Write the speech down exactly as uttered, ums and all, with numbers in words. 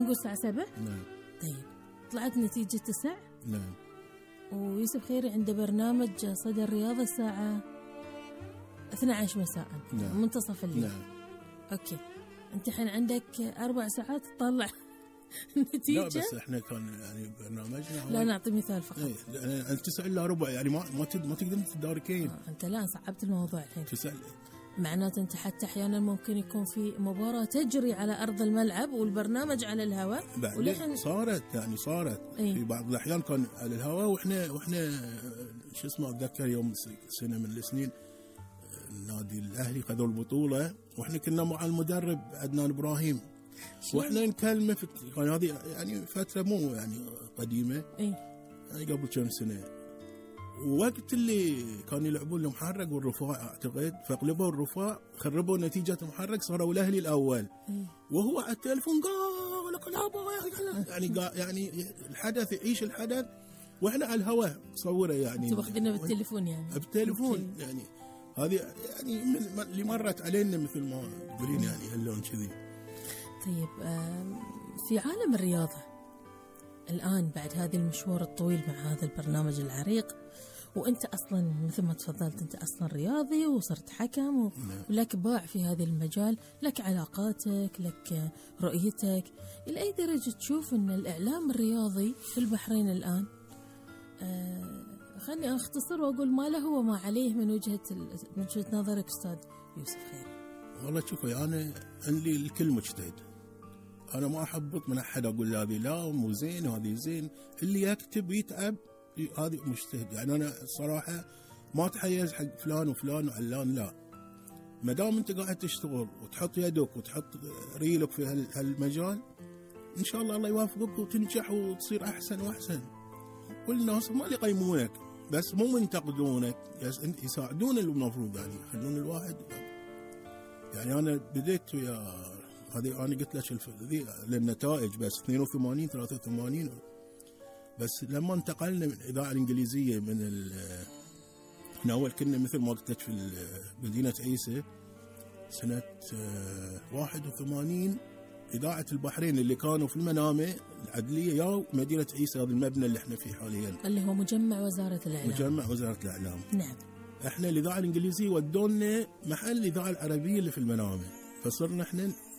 نقول الساعة سبعة. نعم. طيب طلعت نتيجة تسع. نعم. ويوسف خيري عنده برنامج صدى الرياضة الساعة اثنتي عشرة مساء. نعم. منتصف الليل. نعم. أوكي أنت الحين عندك أربع ساعات تطلع نتيجة. لا بس احنا كان يعني برنامجنا لا نعطي مثال فقط. ايه يعني تسع الا ربع يعني ما ما ما تقدر تداركين. آه انت لا صعبت الموضوع الحين. تسع معناته انت حتى احيانا ممكن يكون في مباراة تجري على ارض الملعب والبرنامج على الهواء. ولحن صارت يعني صارت ايه؟ في بعض الاحيان كان على الهواء واحنا واحنا شو اسمه اتذكر يوم سنه من السنين النادي الاهلي خذوا البطوله واحنا كنا مع المدرب عدنان ابراهيم واحنا نكلمه في كان هذه يعني فتره مو يعني قديمه. ايه يعني قبل كم سنه وقت اللي كانوا يلعبون المحرق والرفاع اعتقد فقلبوا الرفاع خربوا نتيجه المحرق صاروا الاهلي الاول. إيه؟ وهو على التليفون قال لك يعني يعني الحدث يعيش الحدث واحنا على الهواء صوره يعني انتوا واخدينه بالتليفون يعني بالتليفون يعني هذه يعني من اللي مرت علينا مثل ما تقولين يعني هاللون كذي. طيب في عالم الرياضه الان بعد هذا المشوار الطويل مع هذا البرنامج العريق وانت اصلا مثل ما تفضلت انت اصلا رياضي وصرت حكم و... ولك باع في هذا المجال لك علاقاتك لك رؤيتك الى اي درجه تشوف ان الاعلام الرياضي في البحرين الان آه خلني اختصر واقول ما له وما عليه من وجهه ال... من وجهه نظرك استاذ يوسف خيري. والله شوفي انا عندي الكل مجتهد انا ما احبط من احد اقول هذه لا مو زين وهذه زين اللي يكتب يتعب هذه مجتهد يعني انا الصراحه ما اتحيز حق فلان وفلان وعلان لا ما دام انت قاعد تشتغل وتحط يدك وتحط ريلك في هالمجال ان شاء الله الله يوافقك وتنجح وتصير احسن واحسن. كل الناس ما اللي يقيمونك بس مو ينتقدونك يساعدون المفروض يعني يخلون الواحد يعني انا بديت ويا هذه انا قلت لك ذي للنتائج بس اثنين وثمانين ثلاثة وثمانين بس لما انتقلنا من الإذاعة الإنجليزية من احنا أول كنا مثل ما قلت لك في مدينة عيسى سنة واحد وثمانين إذاعة البحرين اللي كانوا في المنامة العدلية يا مدينة عيسى هذا المبنى اللي احنا فيه حاليا اللي هو مجمع وزارة الإعلام. مجمع وزارة الإعلام. نعم. احنا الإذاعة الإنجليزية ودونا محل الإذاعة العربية اللي في المنامة فصرنا احنا